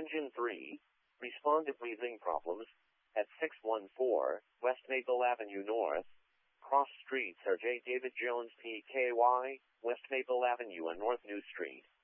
Engine 3. Respond to breathing problems at 614 West Maple Avenue North. Cross streets are J. David Jones PKY, West Maple Avenue and North New Street.